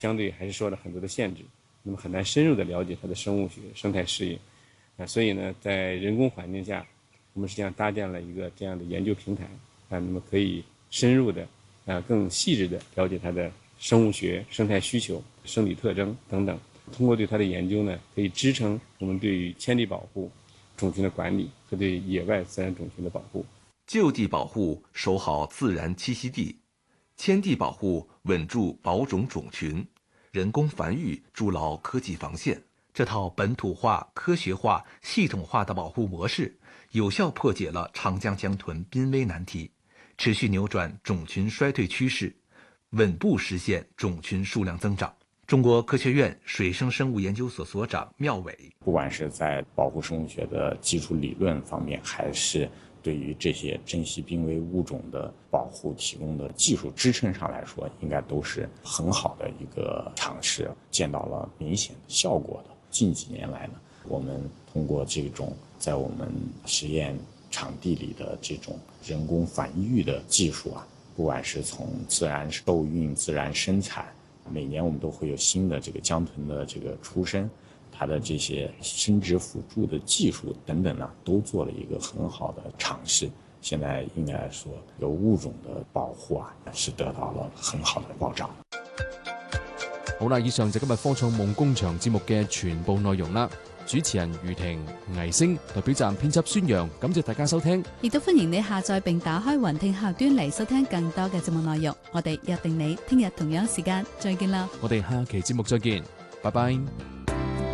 相对还是受了很多的限制，那么很难深入的了解它的生物学、生态适应所以呢，在人工环境下，我们实际上搭建了一个这样的研究平台那么可以深入的更细致的了解它的生物学、生态需求、生理特征等等。通过对它的研究呢，可以支撑我们对于迁地保护、种群的管理和对野外自然种群的保护。 就地保护，守好自然栖息地；迁地保护，稳住保种种群；人工繁育，筑牢科技防线。这套本土化、科学化、系统化的保护模式，有效破解了长江江豚濒危难题，持续扭转种群衰退趋势，稳步实现种群数量增长。中国科学院水生生物研究所所长缪伟， 不管是在保护生物学的基础理论方面，还是对于这些珍稀濒危物种的保护提供的技术支撑上来说，应该都是很好的一个尝试，见到了明显的效果的。近几年来呢，我们通过这种在我们实验场地里的这种人工繁育的技术不管是从自然受孕、自然生产，每年我们都会有新的这个江豚的这个出生，它的这些生殖辅助的技术等等都做了一个很好的尝试。现在应该说，有物种的保護是得到了很好的保障。 好啦，以上就今日科創夢工場節目嘅全部內容啦。主持人余婷、倪星，代表站編輯孫陽，感謝大家收聽。 亦都歡迎你下載並打開雲聽客端嚟收聽更多嘅節目內容。我哋約定你聽日同樣時間再見啦。 我哋下期節目再見，拜拜。